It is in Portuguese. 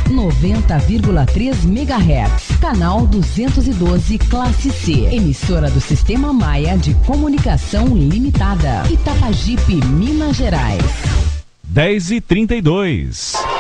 90,3 MHz. Canal 212, classe C. Emissora do Sistema Maia de Comunicação Limitada. Itapajipe, Minas Gerais. 10h32.